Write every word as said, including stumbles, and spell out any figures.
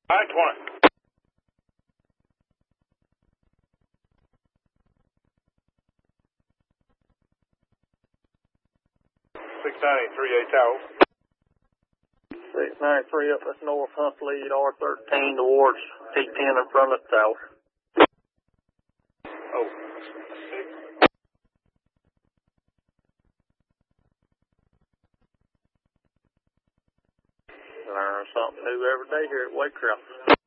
nine twenty. six ninety-three, eight Tower. six ninety-three up at North Hunt Lead, R thirteen towards T ten in front of the tower. Oh. Learn something new every day here at Waycraft.